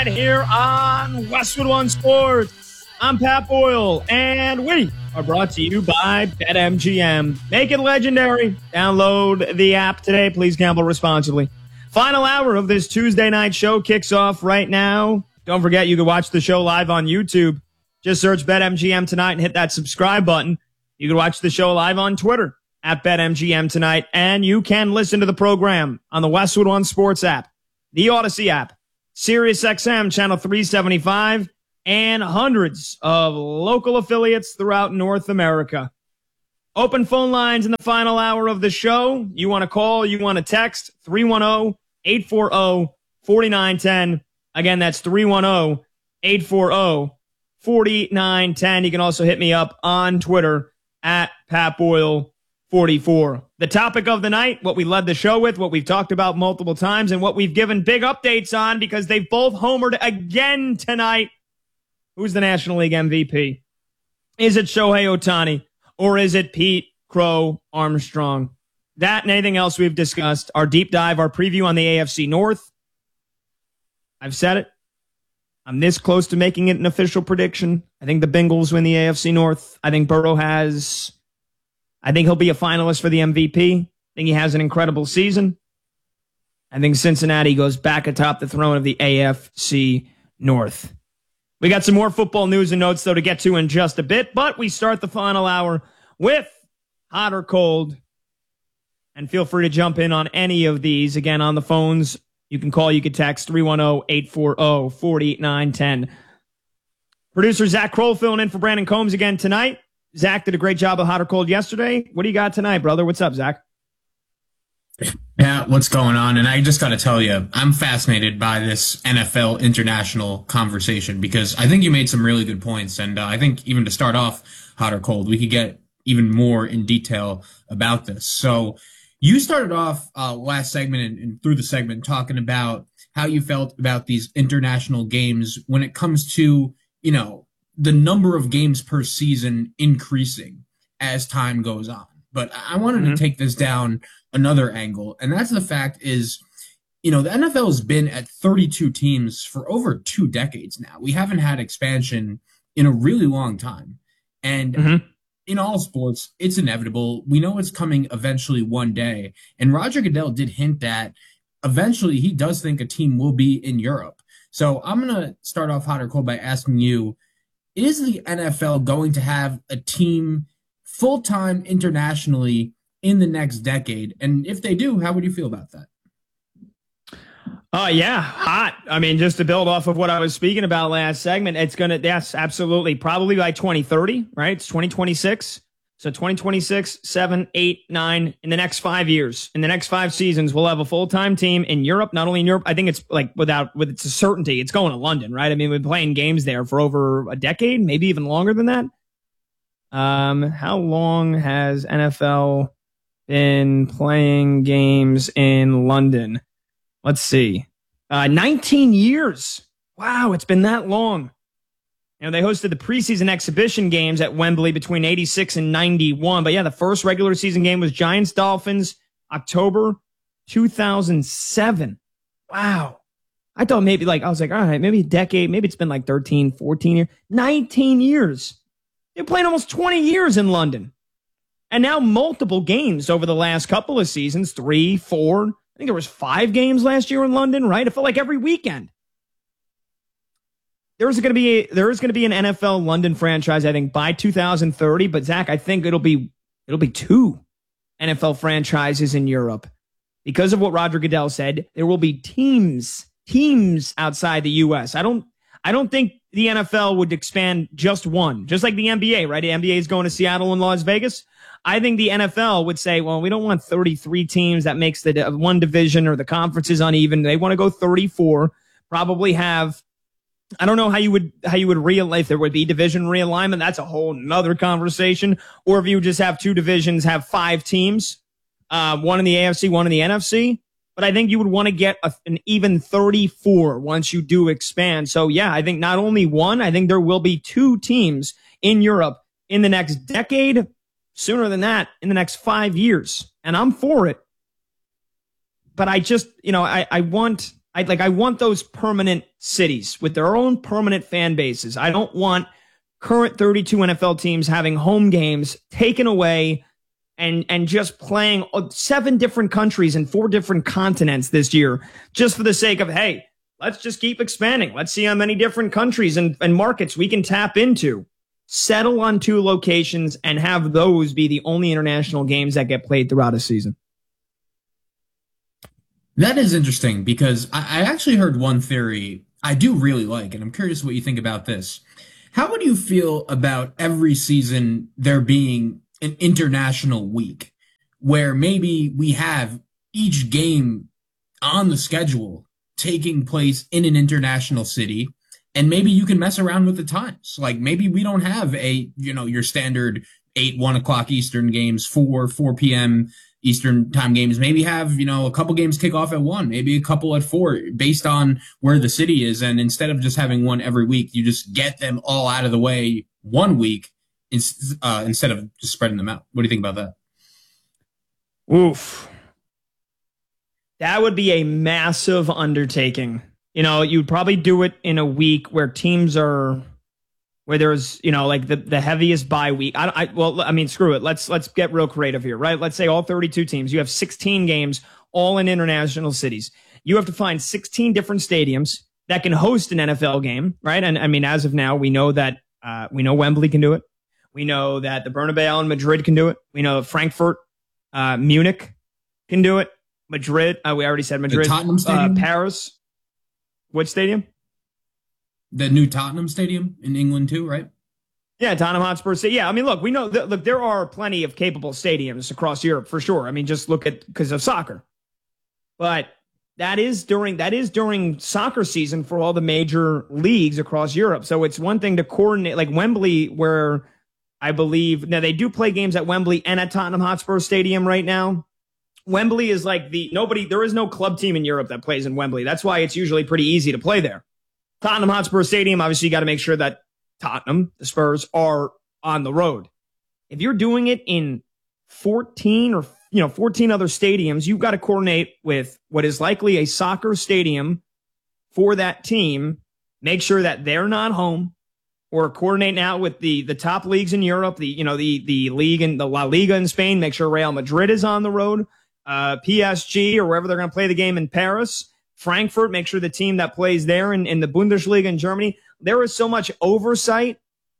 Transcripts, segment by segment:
Here on Westwood One Sports. I'm Pat Boyle, and we are brought to you by BetMGM. Make it legendary. Download the app today. Please gamble responsibly. Final hour of this Tuesday night show kicks off right now. Don't forget, you can watch the show live on YouTube. Just search BetMGM tonight and hit that subscribe button. You can watch the show live on Twitter at BetMGM tonight, and you can listen to the program on the Westwood One Sports app, the Odyssey app, SiriusXM channel 375, and hundreds of local affiliates throughout North America. Open phone lines in the final hour of the show. You want to call, you want to text, 310-840-4910. Again, that's 310-840-4910. You can also hit me up on Twitter at PatBoyle44. The topic of the night, what we led the show with, what we've talked about multiple times, and what we've given big updates on because they've both homered again tonight. Who's the National League MVP? Is it Shohei Ohtani or is it Pete Crow Armstrong? That and anything else we've discussed, our deep dive, our preview on the AFC North. I've said it. I'm this close to making it an official prediction. I think the Bengals win the AFC North. I think Burrow I think he'll be a finalist for the MVP. I think he has an incredible season. I think Cincinnati goes back atop the throne of the AFC North. We got some more football news and notes, though, to get to in just a bit, but we start the final hour with hot or cold. And feel free to jump in on any of these. Again, on the phones, you can call, you can text 310-840-4910. Producer Zach Kroll filling in for Brandon Combs again tonight. Zach did a great job of hot or cold yesterday. What do you got tonight, brother? What's up, Zach? Yeah, what's going on? And I just got to tell you, I'm fascinated by this NFL international conversation because I think you made some really good points. And I think even to start off hot or cold, we could get even more in detail about this. So you started off last segment and through the segment talking about how you felt about these international games when it comes to, you know, the number of games per season increasing as time goes on. But I wanted to take this down another angle, and that's the fact is, you know, the NFL has been at 32 teams for over 2 decades now. We haven't had expansion in a really long time. And in all sports, it's inevitable. We know it's coming eventually one day. And Roger Goodell did hint that eventually he does think a team will be in Europe. So I'm going to start off hot or cold by asking you, is the NFL going to have a team full-time internationally in the next decade? And if they do, how would you feel about that? Yeah, hot. I mean, just to build off of what I was speaking about last segment, it's going to, yes, absolutely. Probably by 2030, right? It's 2026. So 2026, 7, 8, 9, in the next 5 years, in the next 5 seasons, we'll have a full-time team in Europe, not only in Europe. I think it's like with it's a certainty, it's going to London, right? I mean, we've been playing games there for over a decade, maybe even longer than that. How long has NFL been playing games in London? Let's see. 19 years. Wow, it's been that long. You know, they hosted the preseason exhibition games at Wembley between 86 and 91. But yeah, the first regular season game was Giants-Dolphins, October 2007. Wow. I thought maybe I was like, all right, maybe a decade. Maybe it's been like 13, 14 years. 19 years. They played almost 20 years in London. And now multiple games over the last couple of seasons, 3, 4. I think there was 5 games last year in London, right? It felt like every weekend. There is going to be an NFL London franchise, I think, by 2030. But Zach, I think it'll be 2 NFL franchises in Europe because of what Roger Goodell said. There will be teams outside the U.S. I don't think the NFL would expand just one, just like the NBA, right? The NBA is going to Seattle and Las Vegas. I think the NFL would say, well, we don't want 33 teams. That makes the one division or the conferences uneven. They want to go 34. Probably have. I don't know how you would if there would be division realignment. That's a whole nother conversation. Or if you would just have 2 divisions, have 5 teams, one in the AFC, one in the NFC. But I think you would want to get an even 34 once you do expand. So yeah, I think not only one, I think there will be 2 teams in Europe in the next decade, sooner than that, in the next 5 years. And I'm for it. But I just, I want I want those permanent cities with their own permanent fan bases. I don't want current 32 NFL teams having home games taken away and just playing 7 different countries and 4 different continents this year just for the sake of, hey, let's just keep expanding. Let's see how many different countries and markets we can tap into. Settle on 2 locations and have those be the only international games that get played throughout a season. That is interesting because I actually heard one theory I do really like, and I'm curious what you think about this. How would you feel about every season there being an international week where maybe we have each game on the schedule taking place in an international city, and maybe you can mess around with the times. Like maybe we don't have your standard 1 o'clock Eastern games, 4 p.m. Eastern time games. Maybe have, a couple games kick off at 1, maybe a couple at 4 based on where the city is. And instead of just having one every week, you just get them all out of the way one week instead of just spreading them out. What do you think about that? Oof. That would be a massive undertaking. You'd probably do it in a week where teams are, where there's, like the heaviest bye week. Screw it. Let's get real creative here, right? Let's say all 32 teams. You have 16 games, all in international cities. You have to find 16 different stadiums that can host an NFL game, right? And I mean, as of now, we know that we know Wembley can do it. We know that the Bernabeu in Madrid can do it. We know Frankfurt, Munich can do it. Madrid, we already said Madrid. The Tottenham Stadium? Paris. Which stadium? The new Tottenham Stadium in England too, right? Yeah, Tottenham Hotspur Stadium. Yeah, I mean, look, we know that there are plenty of capable stadiums across Europe for sure. I mean, just look at because of soccer. But that is during soccer season for all the major leagues across Europe. So it's one thing to coordinate, like Wembley, where I believe now they do play games at Wembley and at Tottenham Hotspur Stadium right now. Wembley is like there is no club team in Europe that plays in Wembley. That's why it's usually pretty easy to play there. Tottenham Hotspur Stadium, obviously you got to make sure that Tottenham, the Spurs, are on the road. If you're doing it in 14 or 14 other stadiums, you've got to coordinate with what is likely a soccer stadium for that team. Make sure that they're not home, or coordinate now with the top leagues in Europe, the league in the La Liga in Spain. Make sure Real Madrid is on the road, PSG or wherever they're going to play the game in Paris. Frankfurt, make sure the team that plays there in the Bundesliga in Germany. There is so much oversight.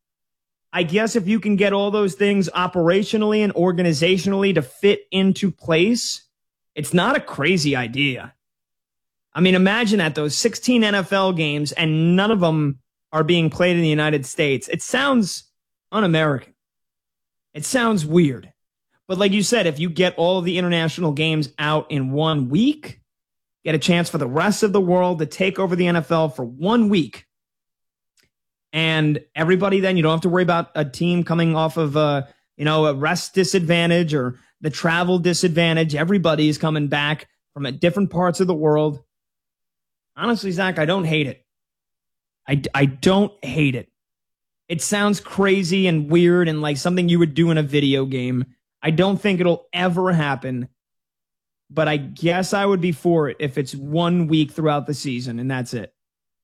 I guess if you can get all those things operationally and organizationally to fit into place, it's not a crazy idea. I mean, imagine that those 16 NFL games and none of them are being played in the United States. It sounds un-American. It sounds weird. But like you said, if you get all of the international games out in 1 week, get a chance for the rest of the world to take over the NFL for 1 week. And everybody then, you don't have to worry about a team coming off of a rest disadvantage or the travel disadvantage. Everybody is coming back from different parts of the world. Honestly, Zach, I don't hate it. I don't hate it. It sounds crazy and weird and like something you would do in a video game. I don't think it'll ever happen, but I guess I would be for it if it's 1 week throughout the season and that's it.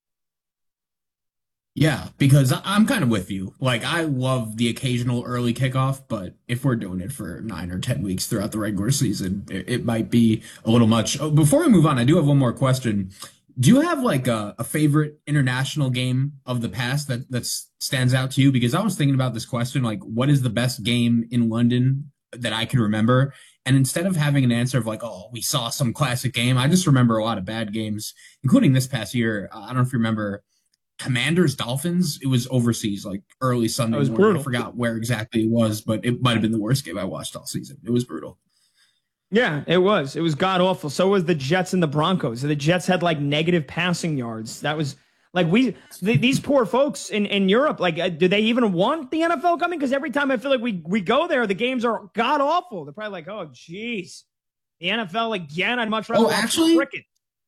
Yeah, because I'm kind of with you. Like, I love the occasional early kickoff, but if we're doing it for 9 or 10 weeks throughout the regular season, it might be a little much. Oh, before we move on, I do have one more question. Do you have like a favorite international game of the past that stands out to you? Because I was thinking about this question, like, what is the best game in London that I can remember? And instead of having an answer of like, oh, we saw some classic game, I just remember a lot of bad games, including this past year. I don't know if you remember Commanders Dolphins. It was overseas, like early Sunday morning. Brutal. I forgot where exactly it was, but it might have been the worst game I watched all season. It was brutal. Yeah, it was. It was god awful. So was the Jets and the Broncos. The Jets had like negative passing yards. That was like these poor folks in Europe. Like, do they even want the NFL coming? Because every time I feel like we go there, the games are god awful. They're probably like, oh, geez, the NFL again. I'd much rather watch cricket.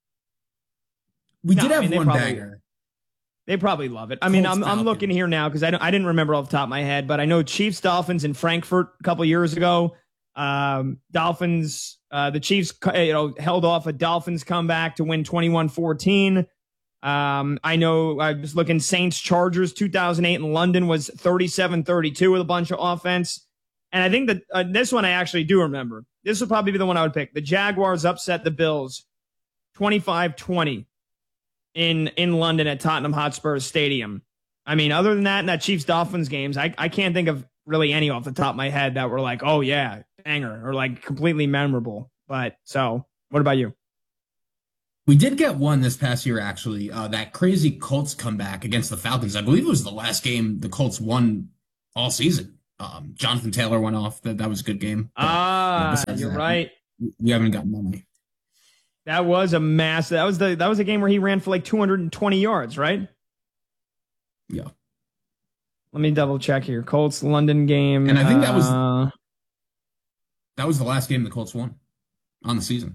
We did have one banger. They probably love it. I mean, I'm looking here now because I didn't remember off the top of my head, but I know Chiefs Dolphins in Frankfurt a couple years ago. Dolphins The Chiefs, held off a Dolphins comeback to win 21-14. I know I was looking Saints Chargers 2008 in London was 37-32 with a bunch of offense. And I think that this one I actually do remember. This would probably be the one I would pick. The Jaguars upset the Bills 25-20 in London at Tottenham Hotspur Stadium. I mean, other than that, in that Chiefs Dolphins games, I can't think of really any off the top of my head that were like, oh yeah, banger, or like completely memorable. But so what about you? We did get one this past year, actually. That crazy Colts comeback against the Falcons. I believe it was the last game the Colts won all season. Jonathan Taylor went off. That was a good game. You're right. We haven't gotten money. That was a massive. That was a game where he ran for like 220 yards, right? Yeah. Let me double check here. Colts London game, and I think that was the last game the Colts won on the season.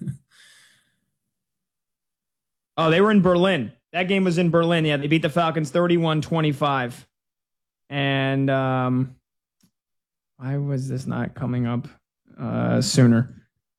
Oh, they were in Berlin. That game was in Berlin. Yeah, they beat the Falcons 31-25. And why was this not coming up sooner?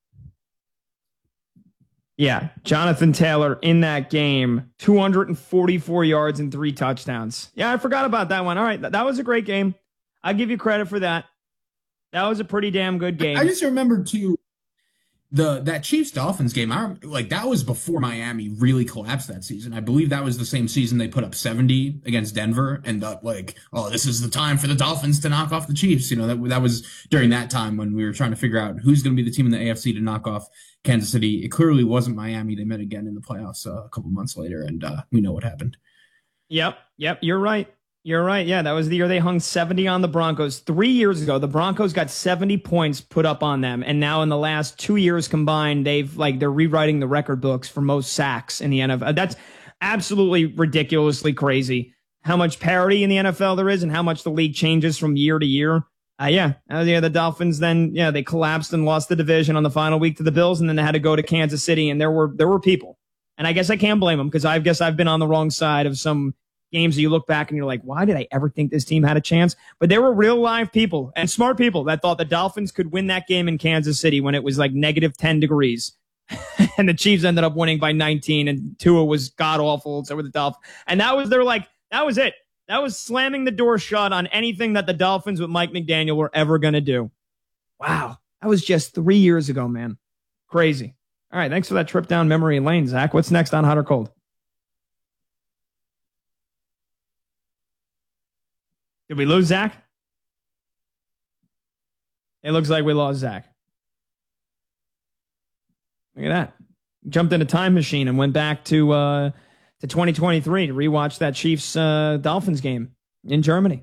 Yeah, Jonathan Taylor in that game, 244 yards and 3 touchdowns. Yeah, I forgot about that one. All right, that was a great game. I'll give you credit for that. That was a pretty damn good game. I just remember, too, that Chiefs Dolphins game. That was before Miami really collapsed that season. I believe that was the same season they put up 70 against Denver, and this is the time for the Dolphins to knock off the Chiefs. You know, that was during that time when we were trying to figure out who's going to be the team in the AFC to knock off Kansas City. It clearly wasn't Miami. They met again in the playoffs a couple months later, and we know what happened. Yep, you're right. You're right. Yeah, that was the year they hung 70 on the Broncos. 3 years ago, the Broncos got 70 points put up on them. And now in the last 2 years combined, they're rewriting the record books for most sacks in the NFL. That's absolutely ridiculously crazy how much parity in the NFL there is and how much the league changes from year to year. The Dolphins then, they collapsed and lost the division on the final week to the Bills, and then they had to go to Kansas City, and there were people. And I guess I can't blame them, because I guess I've been on the wrong side of some games that you look back and you're like, why did I ever think this team had a chance? But there were real live people and smart people that thought the Dolphins could win that game in Kansas City when it was like negative 10 degrees. And the Chiefs ended up winning by 19, and Tua was god awful. So were the Dolphins. And that was it. That was slamming the door shut on anything that the Dolphins with Mike McDaniel were ever going to do. Wow. That was just 3 years ago, man. Crazy. All right. Thanks for that trip down memory lane, Zach. What's next on Hot or Cold? Did we lose Zach? It looks like we lost Zach. Look at that. Jumped in a time machine and went back to 2023 to rewatch that Chiefs Dolphins game in Germany.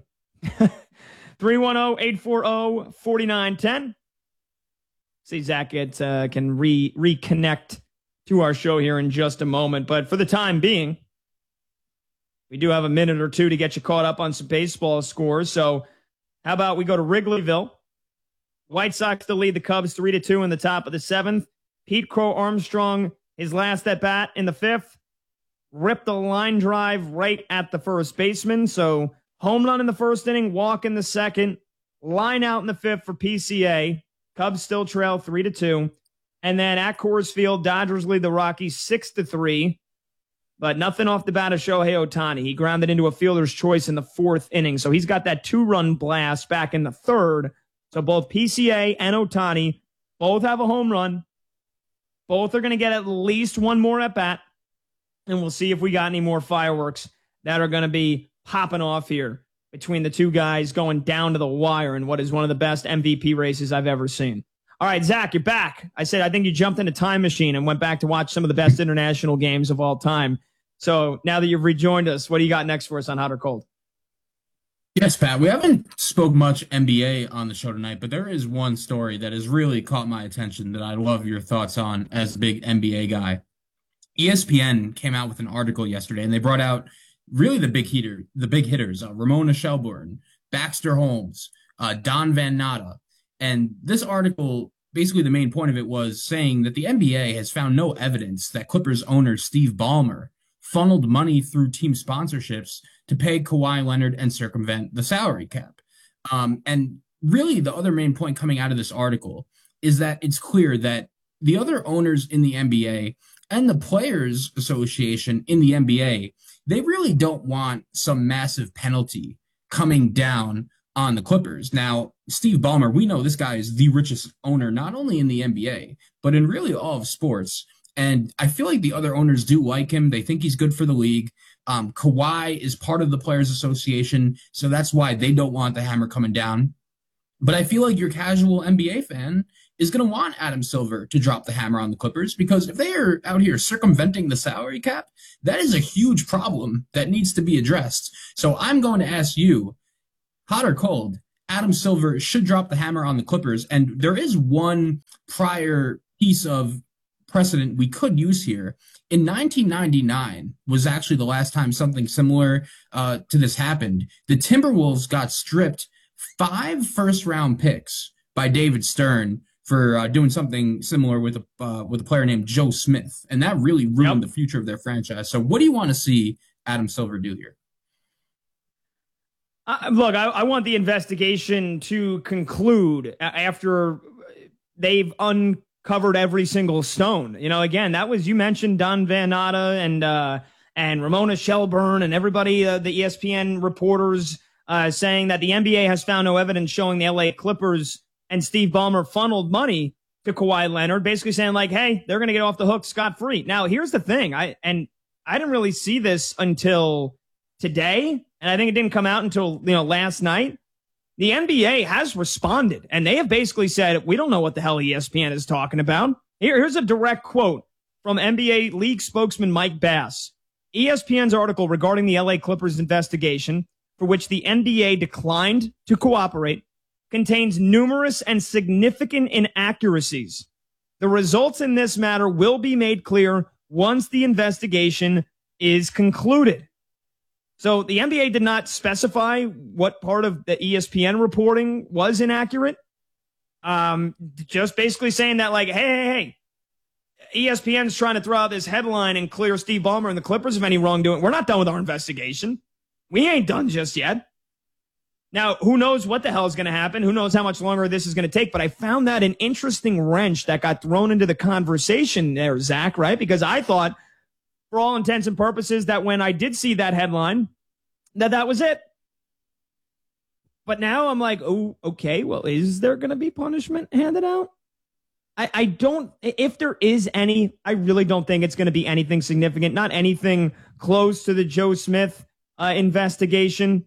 310-840-4910. See, Zach can reconnect to our show here in just a moment. But for the time being, we do have a minute or two to get you caught up on some baseball scores. So how about we go to Wrigleyville? White Sox to lead the Cubs 3-2 in the top of the 7th. Pete Crow Armstrong, his last at bat in the 5th, ripped a line drive right at the first baseman. So home run in the first inning, walk in the second, line out in the 5th for PCA. Cubs still trail 3-2. And then at Coors Field, Dodgers lead the Rockies 6-3. But nothing off the bat of Shohei Ohtani. He grounded into a fielder's choice in the 4th inning. So he's got that 2-run blast back in the 3rd. So both PCA and Ohtani both have a home run. Both are going to get at least one more at bat. And we'll see if we got any more fireworks that are going to be popping off here between the two guys going down to the wire in what is one of the best MVP races I've ever seen. All right, Zach, you're back. I said I think you jumped in a time machine and went back to watch some of the best international games of all time. So now that you've rejoined us, what do you got next for us on Hot or Cold? Yes, Pat. We haven't spoke much NBA on the show tonight, but there is one story that has really caught my attention that I love your thoughts on as a big NBA guy. ESPN came out with an article yesterday, and they brought out really the big hitters, Ramona Shelburne, Baxter Holmes, Don Van Natta. And this article, basically the main point of it was saying that the NBA has found no evidence that Clippers owner Steve Ballmer funneled money through team sponsorships to pay Kawhi Leonard and circumvent the salary cap. And really the other main point coming out of this article is that it's clear that the other owners in the NBA and the Players Association in the NBA, they really don't want some massive penalty coming down on the Clippers. Now, Steve Ballmer, we know this guy is the richest owner, not only in the NBA, but in really all of sports. And I feel like the other owners do like him. They think he's good for the league. Kawhi is part of the Players Association, so that's why they don't want the hammer coming down. But I feel like your casual NBA fan is going to want Adam Silver to drop the hammer on the Clippers, because if they are out here circumventing the salary cap, that is a huge problem that needs to be addressed. So I'm going to ask you, hot or cold, Adam Silver should drop the hammer on the Clippers. And there is one prior piece of precedent we could use here. In 1999 was actually the last time something similar to this happened. The Timberwolves got stripped 5 first-round picks by David Stern for doing something similar with a player named Joe Smith, and that really ruined the future of their franchise. So, what do you want to see Adam Silver do here? Look, I want the investigation to conclude after they've uncovered every single stone. You know, again, that was, you mentioned Don Van Natta and Ramona Shelburne and everybody, the ESPN reporters saying that the NBA has found no evidence showing the LA Clippers and Steve Ballmer funneled money to Kawhi Leonard, basically saying like, hey, they're going to get off the hook scot-free. Now, here's the thing. I didn't really see this until today, and I think it didn't come out until, last night. The NBA has responded, and they have basically said, we don't know what the hell ESPN is talking about. Here's a direct quote from NBA league spokesman Mike Bass. ESPN's article regarding the LA Clippers investigation, for which the NBA declined to cooperate, contains numerous and significant inaccuracies. The results in this matter will be made clear once the investigation is concluded. So the NBA did not specify what part of the ESPN reporting was inaccurate. Just basically saying that, like, hey, ESPN's trying to throw out this headline and clear Steve Ballmer and the Clippers of any wrongdoing. We're not done with our investigation. We ain't done just yet. Now, who knows what the hell is going to happen? Who knows how much longer this is going to take? But I found that an interesting wrench that got thrown into the conversation there, Zach, right? Because I thought, for all intents and purposes, that when I did see that headline, that was it. But now I'm like, oh, okay, well, is there going to be punishment handed out? I don't, if there is any, I really don't think it's going to be anything significant, not anything close to the Joe Smith investigation.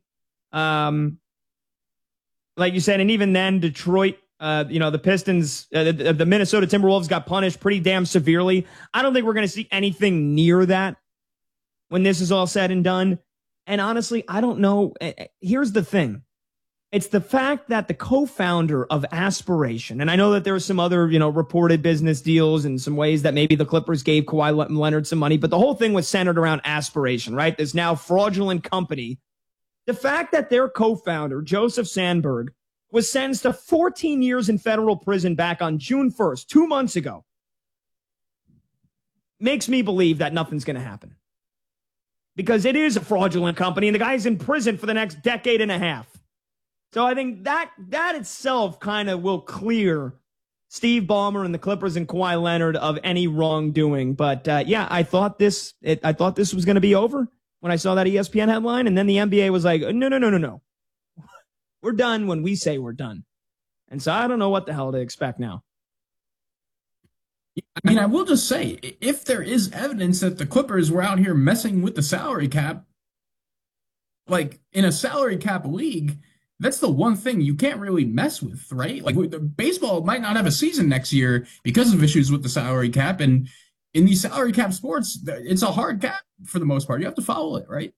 Like you said, and even then, Detroit, the Pistons, the Minnesota Timberwolves got punished pretty damn severely. I don't think we're going to see anything near that when this is all said and done. And honestly, I don't know. Here's the thing. It's the fact that the co-founder of Aspiration, and I know that there are some other, reported business deals and some ways that maybe the Clippers gave Kawhi Leonard some money, but the whole thing was centered around Aspiration, right? This now fraudulent company. The fact that their co-founder, Joseph Sandberg, was sentenced to 14 years in federal prison back on June 1st, 2 months ago, makes me believe that nothing's going to happen. Because it is a fraudulent company, and the guy's in prison for the next decade and a half. So I think that itself kind of will clear Steve Ballmer and the Clippers and Kawhi Leonard of any wrongdoing. But I thought this was going to be over when I saw that ESPN headline, and then the NBA was like, no. We're done when we say we're done. And so I don't know what the hell to expect now. I mean, I will just say, if there is evidence that the Clippers were out here messing with the salary cap, like in a salary cap league, that's the one thing you can't really mess with, right? Like baseball might not have a season next year because of issues with the salary cap. And in these salary cap sports, it's a hard cap for the most part. You have to follow it, right?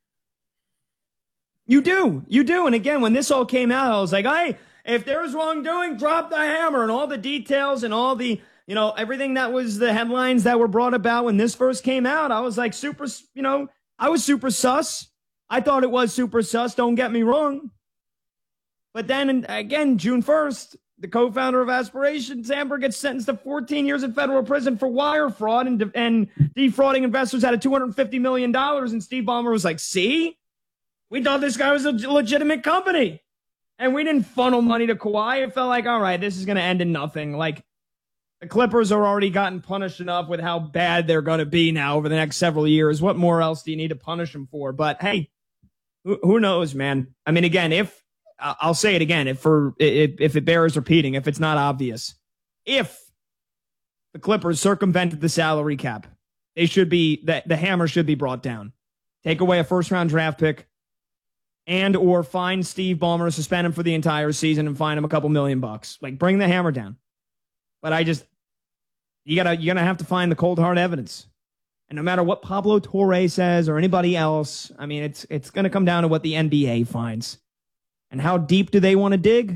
You do. And again, when this all came out, I was like, hey, if there's wrongdoing, drop the hammer, and all the details and all the, everything that was the headlines that were brought about when this first came out. I was like I was super sus. I thought it was super sus. Don't get me wrong. But then again, June 1st, the co-founder of Aspiration, Sandberg, gets sentenced to 14 years in federal prison for wire fraud and defrauding investors out of $250 million. And Steve Ballmer was like, see? We thought this guy was a legitimate company. And we didn't funnel money to Kawhi. It felt like, all right, this is going to end in nothing. Like, the Clippers are already gotten punished enough with how bad they're going to be now over the next several years. What more else do you need to punish them for? But hey, who knows, man? I mean, again, if I'll say it again, if it bears repeating, if it's not obvious, if the Clippers circumvented the salary cap, they should be the hammer should be brought down. Take away a first-round draft pick, and or fine Steve Ballmer, suspend him for the entire season, and fine him a couple $1 million. Like, bring the hammer down. But you're gonna have to find the cold hard evidence. And no matter what Pablo Torre says or anybody else, I mean, it's gonna come down to what the NBA finds. And how deep do they want to dig?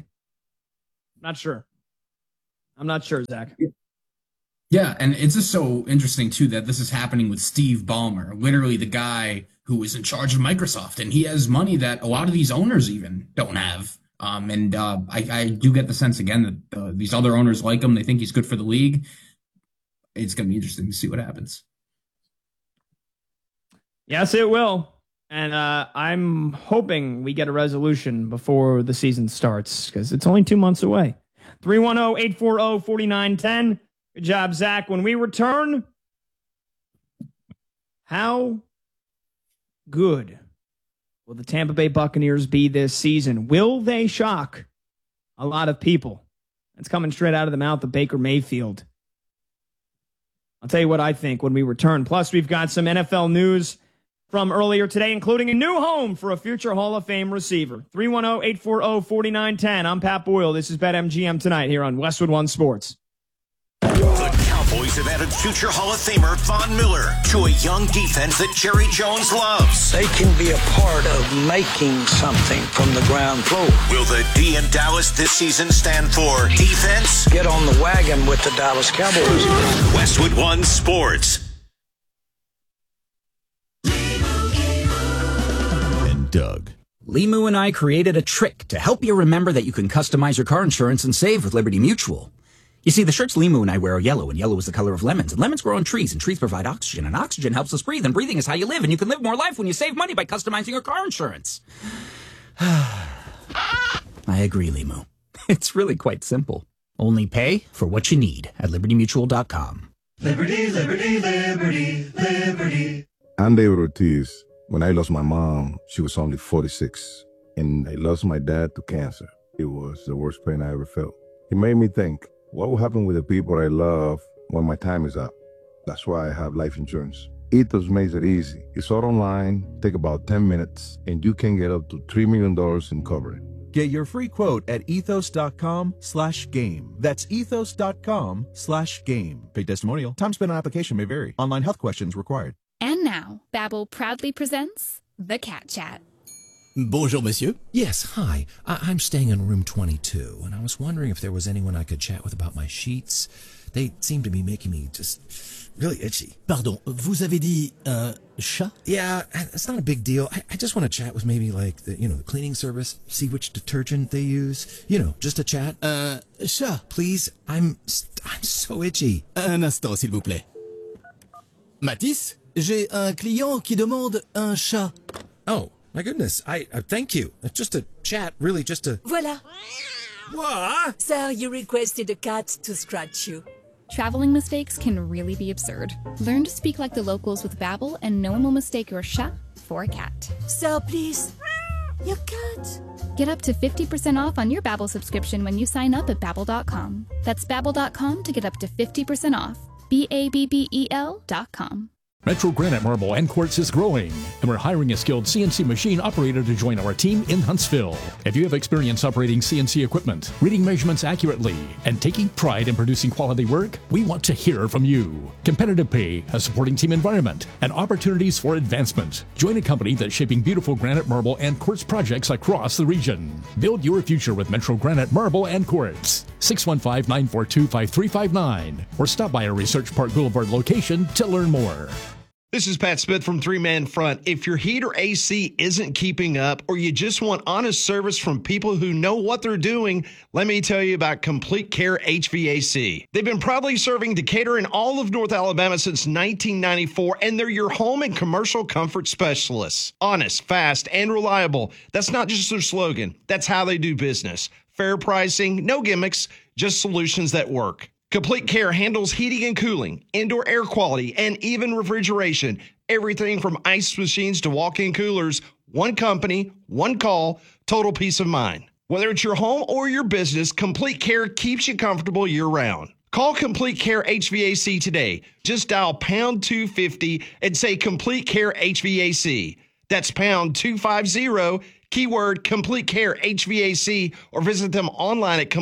I'm not sure, Zach. Yeah, and it's just so interesting, too, that this is happening with Steve Ballmer, literally the guy who is in charge of Microsoft, and he has money that a lot of these owners even don't have. I do get the sense, again, that these other owners like him. They think he's good for the league. It's going to be interesting to see what happens. Yes, it will. And I'm hoping we get a resolution before the season starts, because it's only 2 months away. 310-840-4910. Good job, Zach. When we return, how good will the Tampa Bay Buccaneers be this season? Will they shock a lot of people? That's coming straight out of the mouth of Baker Mayfield. I'll tell you what I think when we return. Plus, we've got some NFL news from earlier today, including a new home for a future Hall of Fame receiver. 310-840-4910. I'm Pat Boyle. This is BetMGM tonight here on Westwood One Sports. The Cowboys have added future Hall of Famer Von Miller to a young defense that Jerry Jones loves. They can be a part of making something from the ground floor. Will the D in Dallas this season stand for defense? Get on the wagon with the Dallas Cowboys. Westwood One Sports. And Doug. Limu and I created a trick to help you remember that you can customize your car insurance and save with Liberty Mutual. You see, the shirts Limu and I wear are yellow, and yellow is the color of lemons. And lemons grow on trees, and trees provide oxygen, and oxygen helps us breathe, and breathing is how you live, and you can live more life when you save money by customizing your car insurance. I agree, Limu. It's really quite simple. Only pay for what you need at LibertyMutual.com. Liberty, liberty, liberty, liberty. I'm David Ortiz. When I lost my mom, she was only 46, and I lost my dad to cancer. It was the worst pain I ever felt. It made me think, what will happen with the people I love when my time is up? That's why I have life insurance. Ethos makes it easy. It's all online, take about 10 minutes, and you can get up to $3 million in coverage. Get your free quote at ethos.com/game. That's ethos.com/game. Paid testimonial. Time spent on application may vary. Online health questions required. And now, Babbel proudly presents The Cat Chat. Bonjour, monsieur. Yes, hi. I'm staying in room 22, and I was wondering if there was anyone I could chat with about my sheets. They seem to be making me just really itchy. Pardon, vous avez dit chat? Yeah, it's not a big deal. I just want to chat with maybe like the cleaning service, see which detergent they use. Just a chat. Chat. Please, I'm so itchy. Un instant, s'il vous plaît. Mathis, j'ai un client qui demande un chat. Oh. My goodness, I thank you. Just a chat, really, just a... Voilà. What? Sir, you requested a cat to scratch you. Traveling mistakes can really be absurd. Learn to speak like the locals with Babbel, and no one will mistake your chat for a cat. Sir, please. Your cat. Get up to 50% off on your Babbel subscription when you sign up at Babbel.com. That's Babbel.com to get up to 50% off. BABBEL.com. Metro Granite Marble and Quartz is growing, and we're hiring a skilled CNC machine operator to join our team in Huntsville. If you have experience operating CNC equipment, reading measurements accurately, and taking pride in producing quality work, we want to hear from you. Competitive pay, a supporting team environment, and opportunities for advancement. Join a company that's shaping beautiful granite, marble, and quartz projects across the region. Build your future with Metro Granite Marble and Quartz. 615-942-5359, or stop by our Research Park Boulevard location to learn more. This is Pat Smith from Three Man Front. If your heat or AC isn't keeping up, or you just want honest service from people who know what they're doing, let me tell you about Complete Care HVAC. They've been proudly serving Decatur and all of North Alabama since 1994, and they're your home and commercial comfort specialists. Honest, fast, and reliable. That's not just their slogan. That's how they do business. Fair pricing, no gimmicks, just solutions that work. Complete Care handles heating and cooling, indoor air quality, and even refrigeration. Everything from ice machines to walk-in coolers. One company, one call, total peace of mind. Whether it's your home or your business, Complete Care keeps you comfortable year-round. Call Complete Care HVAC today. Just dial pound 250 and say Complete Care HVAC. That's pound 250, keyword Complete Care HVAC, or visit them online at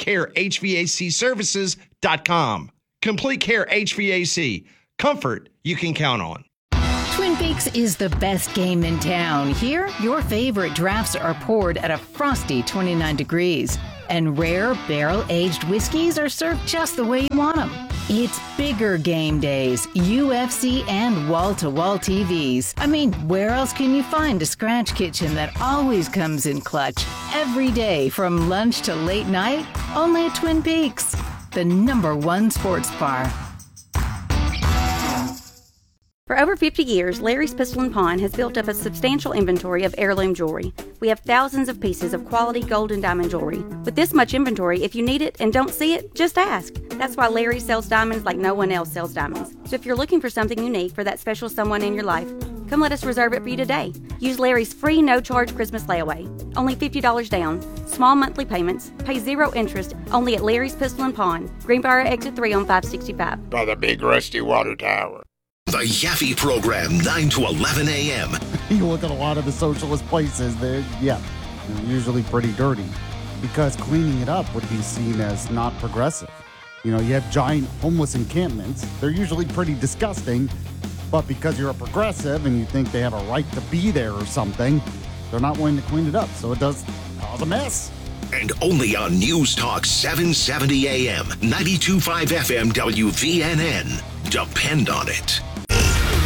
CompleteCareHVACServices.com. Complete Care HVAC. Comfort you can count on. Twin Peaks is the best game in town. Here, your favorite drafts are poured at a frosty 29 degrees. And rare barrel-aged whiskeys are served just the way you want them. It's bigger game days, UFC, and wall-to-wall TVs. I mean, where else can you find a scratch kitchen that always comes in clutch? Every day, from lunch to late night, only at Twin Peaks, the #1 sports bar. For over 50 years, Larry's Pistol & Pawn has built up a substantial inventory of heirloom jewelry. We have thousands of pieces of quality gold and diamond jewelry. With this much inventory, if you need it and don't see it, just ask. That's why Larry sells diamonds like no one else sells diamonds. So if you're looking for something unique for that special someone in your life, come let us reserve it for you today. Use Larry's free no-charge Christmas layaway. Only $50 down. Small monthly payments. Pay 0 interest. Only at Larry's Pistol & Pawn. Greenbrier Exit 3 on 565. By the big rusty water tower. The Yaffe Program, 9 to 11 a.m. You look at a lot of the socialist places, they're usually pretty dirty because cleaning it up would be seen as not progressive. You know, you have giant homeless encampments. They're usually pretty disgusting, but because you're a progressive and you think they have a right to be there or something, they're not willing to clean it up, so it does cause a mess. And only on News Talk 770 AM, 92.5 FM WVNN. Depend on it.